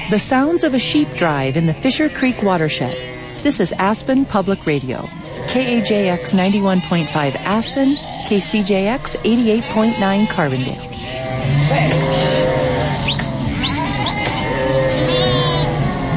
The sounds of a sheep drive in the Fisher Creek watershed. This is Aspen Public Radio. KAJX 91.5 Aspen, KCJX 88.9 Carbondale.